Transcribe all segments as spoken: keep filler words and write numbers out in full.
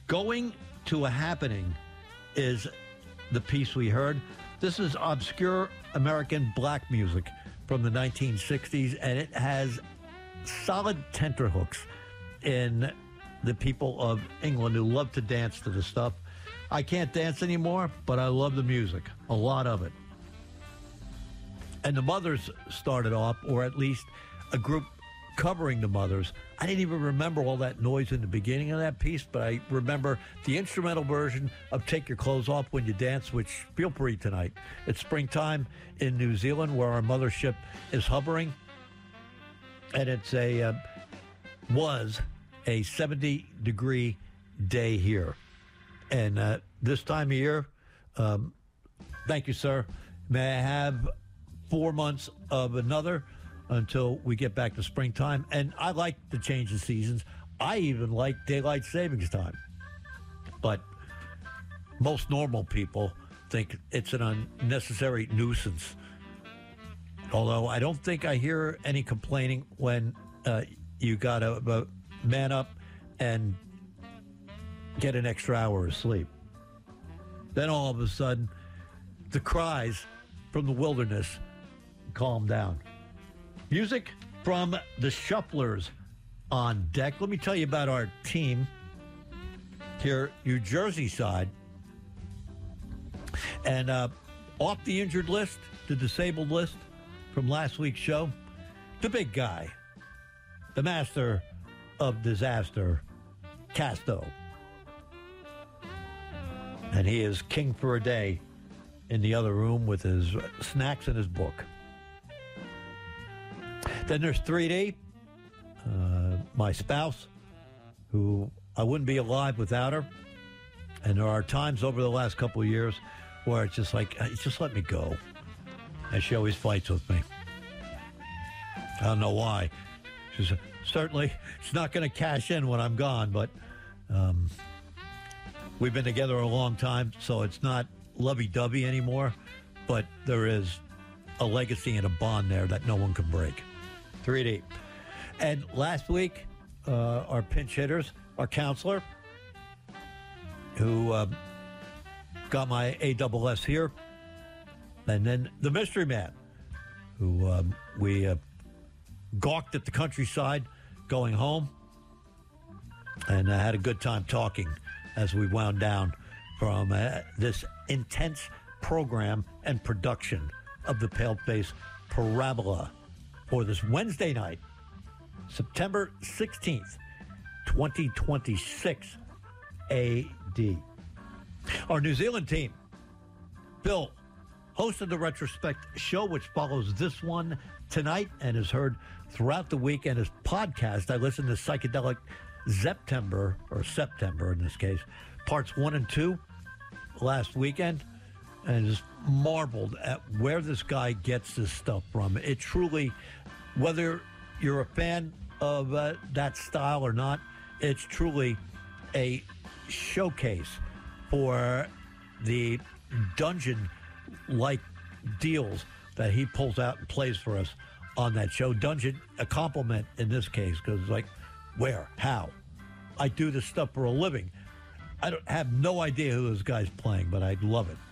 Going to a Happening is the piece we heard. This is obscure American black music from the nineteen sixties, and it has solid tenterhooks in the people of England who love to dance to this stuff. I can't dance anymore, but I love the music, a lot of it. And the Mothers started off, or at least a group covering the Mothers. I didn't even remember all that noise in the beginning of that piece, but I remember the instrumental version of Take Your Clothes Off When You Dance, which feel free tonight. It's springtime in New Zealand where our mothership is hovering. And it's a, uh, was a seventy degree day here. And uh, this time of year, um, thank you, sir. May I have four months of another until we get back to springtime. And I like the change of seasons. I even like daylight savings time. But most normal people think it's an unnecessary nuisance. Although I don't think I hear any complaining when uh, you got to uh, man up and get an extra hour of sleep. Then all of a sudden, the cries from the wilderness calm down. Music from the Shufflers on deck. Let me tell you about our team here, New Jersey side. And uh, off the injured list, the disabled list from last week's show, the big guy, the master of disaster, Casto. And he is king for a day in the other room with his snacks and his book. Then there's three D, uh, my spouse, who I wouldn't be alive without her. And there are times over the last couple of years where it's just like, just let me go. And she always fights with me. I don't know why. She's certainly, she's not going to cash in when I'm gone, but um, we've been together a long time, so it's not lovey-dovey anymore, but there is a legacy and a bond there that no one can break. three D. And last week, uh, our pinch hitters, our counselor, who uh, got my A double S here, and then the mystery man, who um, we uh, gawked at the countryside going home, and I had a good time talking as we wound down from uh, this intense program and production of the Pale-Face Parabola for this Wednesday night, September sixteenth, twenty twenty-six A D. Our New Zealand team, Bill, host of the Retrospect show, which follows this one tonight and is heard throughout the week, and his podcast. I listened to Psychedelic September, or September in this case, parts one and two last weekend, and just marveled at where this guy gets this stuff from. It truly, whether you're a fan of uh, that style or not, it's truly a showcase for the dungeon-like deals that he pulls out and plays for us on that show. Dungeon, a compliment in this case, because like, where, how? I do this stuff for a living. I don't have no idea who this guy's playing, but I love it.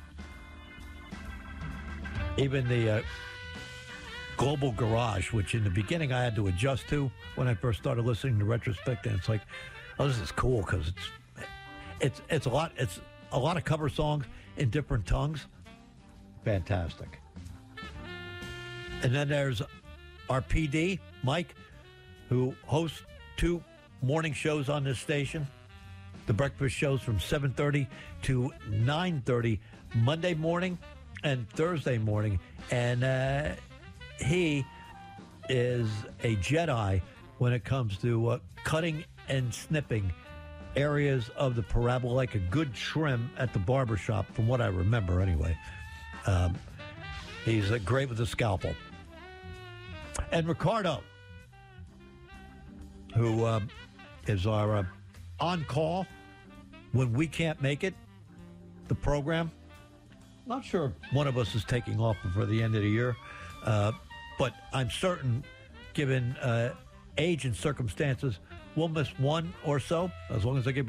Even the uh, Global Garage, which in the beginning I had to adjust to when I first started listening to Retrospect, and it's like, oh, this is cool because it's it's it's a lot it's a lot of cover songs in different tongues. Fantastic. And then there's our P D, Mike, who hosts two morning shows on this station. The breakfast shows from seven thirty to nine thirty Monday morning and Thursday morning. And uh, he is a Jedi when it comes to uh, cutting and snipping areas of the parabola, like a good trim at the barbershop, from what I remember anyway. Um, he's uh, great with the scalpel. And Ricardo, who uh, is our uh, on-call when we can't make it, the program. Not sure if one of us is taking off before the end of the year, uh, but I'm certain, given uh, age and circumstances, we'll miss one or so, as long as I get